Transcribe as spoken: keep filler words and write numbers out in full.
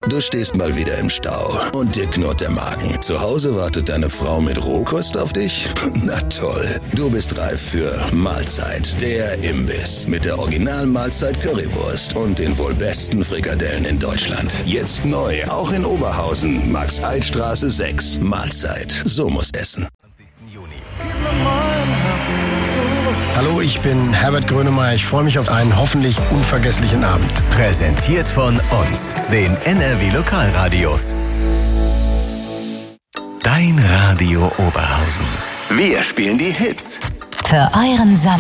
Du stehst mal wieder im Stau und dir knurrt der Magen. Zu Hause wartet deine Frau mit Rohkost auf dich? Na toll, du bist reif für Mahlzeit, der Imbiss mit der Original-Mahlzeit Currywurst und den wohl besten Frikadellen in Deutschland. Jetzt neu, auch in Oberhausen, Max-Alt-Straße sechs. Mahlzeit, so muss essen. Hallo, ich bin Herbert Grönemeyer. Ich freue mich auf einen hoffentlich unvergesslichen Abend. Präsentiert von uns, den N R W Lokalradios. Dein Radio Oberhausen. Wir spielen die Hits. Für euren Sommer.